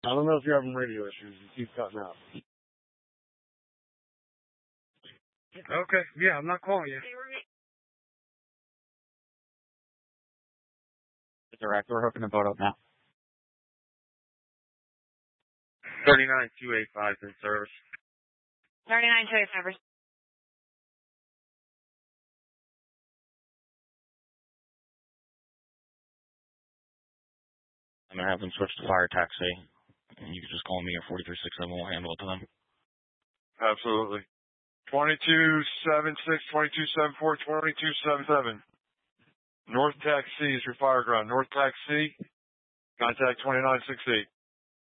I don't know if you're having radio issues. You keep cutting out. Okay, yeah, I'm not calling you. Direct, we're hooking the boat up now. 39285 in service. 39285. I'm going to have them switch to fire taxi. And you can just call me at 43671. We'll handle it to them. Absolutely. 2276, 2274, 2277. North Taxi is your fire ground. North Taxi, contact 2968.